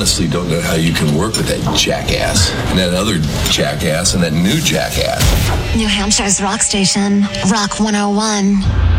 honestly don't know how you can work with that jackass and that other jackass and that new jackass. New Hampshire's rock station, Rock 101.